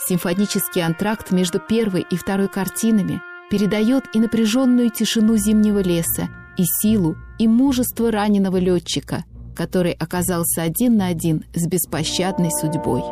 Симфонический антракт между первой и второй картинами передает и напряженную тишину зимнего леса, и силу, и мужество раненого летчика, который оказался один на один с беспощадной судьбой.